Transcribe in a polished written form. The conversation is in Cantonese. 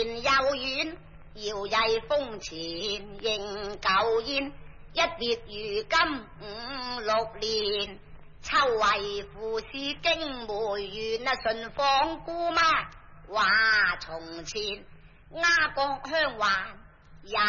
又遠，搖曳風前仍舊煙，一別如今5、6年。秋為父是經梅園啊，順訪姑媽話從前，鴉角香環也